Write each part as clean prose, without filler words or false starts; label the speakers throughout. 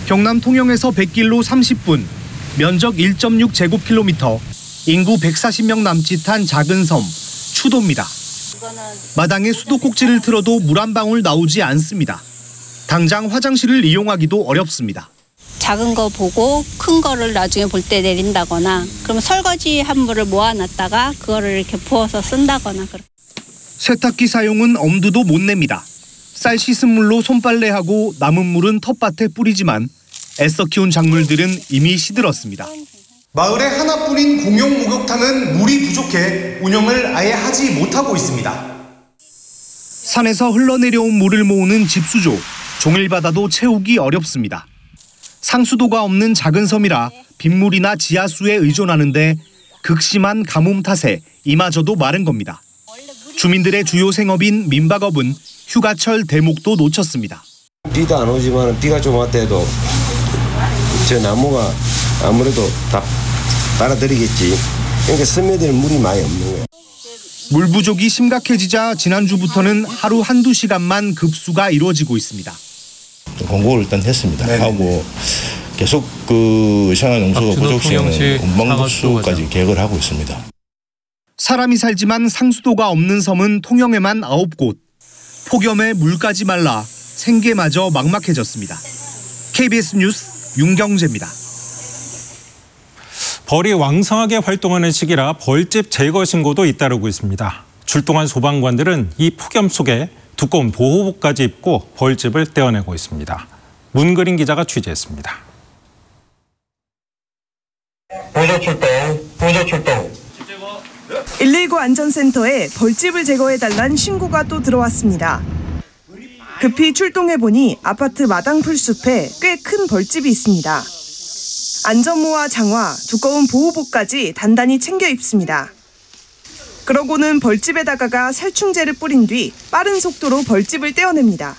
Speaker 1: 경남 통영에서 100길로 30분, 면적 1.6제곱킬로미터, 인구 140명 남짓한 작은 섬, 추도입니다. 마당에 수도꼭지를 틀어도 물 한 방울 나오지 않습니다. 당장 화장실을 이용하기도 어렵습니다.
Speaker 2: 작은 거 보고 큰 거를 나중에 볼 때 내린다거나, 그러면 설거지 한 물을 모아놨다가 그거를 이렇게 부어서 쓴다거나.
Speaker 1: 세탁기 사용은 엄두도 못 냅니다. 쌀 씻은 물로 손빨래하고 남은 물은 텃밭에 뿌리지만 애써 키운 작물들은 이미 시들었습니다. 마을에 하나뿐인 공용 목욕탕은 물이 부족해 운영을 아예 하지 못하고 있습니다. 산에서 흘러내려온 물을 모으는 집수조, 종일받아도 채우기 어렵습니다. 상수도가 없는 작은 섬이라 빗물이나 지하수에 의존하는데 극심한 가뭄 탓에 이마저도 마른 겁니다. 주민들의 주요 생업인 민박업은 휴가철 대목도 놓쳤습니다.
Speaker 3: 비도 안 오지만 비가 좀 왔다 해도 저 나무가 아무래도 다 빨아들이겠지. 그러니까 스며들 물이 많이 없는 거예요.
Speaker 1: 물 부족이 심각해지자 지난주부터는 하루 한두 시간만 급수가 이루어지고 있습니다.
Speaker 4: 공고를 일단 했습니다.
Speaker 1: 네네.
Speaker 4: 하고 계속 그 생활용수 부족 시에는 운방급수까지 계획을 하고 있습니다.
Speaker 1: 사람이 살지만 상수도가 없는 섬은 통영에만 9곳. 폭염에 물까지 말라 생계마저 막막해졌습니다. KBS 뉴스 윤경재입니다.
Speaker 5: 벌이 왕성하게 활동하는 시기라 벌집 제거 신고도 잇따르고 있습니다. 출동한 소방관들은 이 폭염 속에 두꺼운 보호복까지 입고 벌집을 떼어내고 있습니다. 문그린 기자가 취재했습니다.
Speaker 6: 보조 출동. 119 안전센터에 벌집을 제거해달란 신고가 또 들어왔습니다. 급히 출동해보니 아파트 마당 풀숲에 꽤 큰 벌집이 있습니다. 안전모와 장화, 두꺼운 보호복까지 단단히 챙겨 입습니다. 그러고는 벌집에다가 살충제를 뿌린 뒤 빠른 속도로 벌집을 떼어냅니다.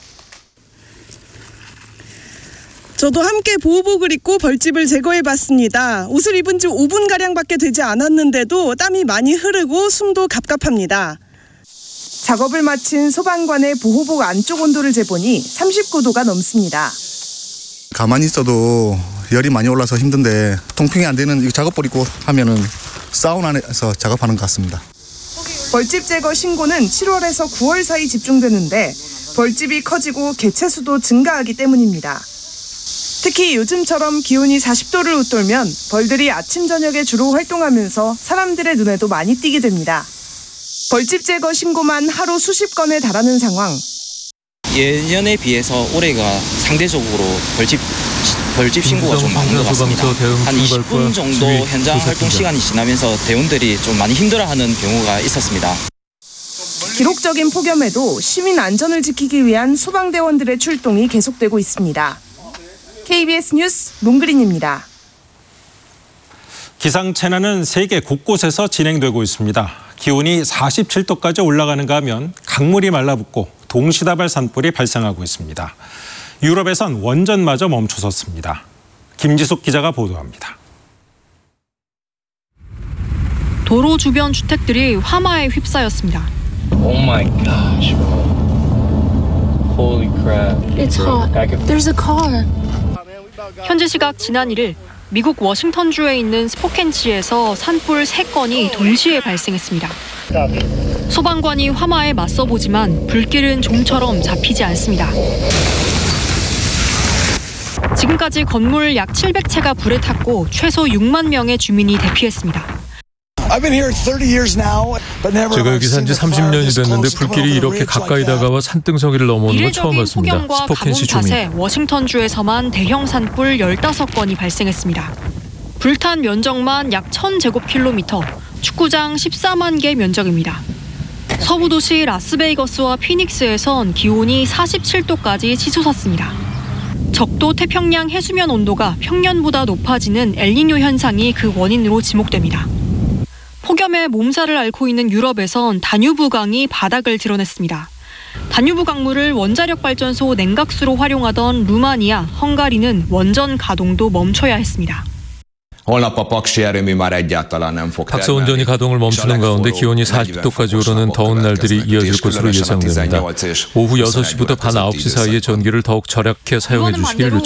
Speaker 6: 저도 함께 보호복을 입고 벌집을 제거해봤습니다. 옷을 입은 지 5분가량밖에 되지 않았는데도 땀이 많이 흐르고 숨도 갑갑합니다. 작업을 마친 소방관의 보호복 안쪽 온도를 재보니 39도가 넘습니다.
Speaker 7: 가만히 있어도 열이 많이 올라서 힘든데 통풍이 안 되는 이 작업복 입고 하면은 사우나에서 작업하는 것 같습니다.
Speaker 6: 벌집 제거 신고는 7월에서 9월 사이 집중되는데 벌집이 커지고 개체수도 증가하기 때문입니다. 특히 요즘처럼 기온이 40도를 웃돌면 벌들이 아침 저녁에 주로 활동하면서 사람들의 눈에도 많이 띄게 됩니다. 벌집 제거 신고만 하루 수십 건에 달하는 상황.
Speaker 8: 예년에 비해서 올해가 상대적으로 벌집 신고가 좀 많은 것 같습니다. 한 20분 정도 현장 활동 시간이 지나면서 대원들이 좀 많이 힘들어하는 경우가 있었습니다.
Speaker 6: 기록적인 폭염에도 시민 안전을 지키기 위한 소방대원들의 출동이 계속되고 있습니다. KBS 뉴스 문그린입니다.
Speaker 5: 기상재난은 세계 곳곳에서 진행되고 있습니다. 기온이 47도까지 올라가는가 하면 강물이 말라붙고 동시다발 산불이 발생하고 있습니다. 유럽에선 원전마저 멈춰섰습니다. 김지숙 기자가 보도합니다.
Speaker 9: 도로 주변 주택들이 화마에 휩싸였습니다.
Speaker 10: Oh my gosh. Holy crap.
Speaker 9: It's hot. There's a car. 현지 시각 지난 1일 미국 워싱턴주에 있는 스포켄시에서 산불 3건이 동시에 발생했습니다. 소방관이 화마에 맞서보지만 불길은 좀처럼 잡히지 않습니다. 지금까지 건물 약 700채가 불에 탔고 최소 6만 명의 주민이 대피했습니다.
Speaker 11: 제가 여기 산 지 30년이 됐는데 불길이 이렇게 가까이 다가와 산등성이를 넘어오는 건 처음 봤습니다. 스포켄시 주민.
Speaker 9: 워싱턴주에서만 대형 산불 15건이 발생했습니다. 불탄 면적만 약 1000제곱킬로미터, 축구장 14만 개 면적입니다. 서부 도시 라스베이거스와 피닉스에선 기온이 47도까지 치솟았습니다. 적도 태평양 해수면 온도가 평년보다 높아지는 엘니뇨 현상이 그 원인으로 지목됩니다. 폭염에 몸살을 앓고 있는 유럽에선 다뉴브강이 바닥을 드러냈습니다. 다뉴브 강물을 원자력 발전소 냉각수로 활용하던 루마니아, 헝가리는 원전 가동도 멈춰야 했습니다.
Speaker 11: 박사 원전이 가동을 멈추는 가운데 기온이 40도까지 오르는 더운 날들이 이어질 것으로 예상됩니다. 오후 6시부터 밤 9시 사이에 전기를 더욱 절약해 사용해 주시기를 요청합니다.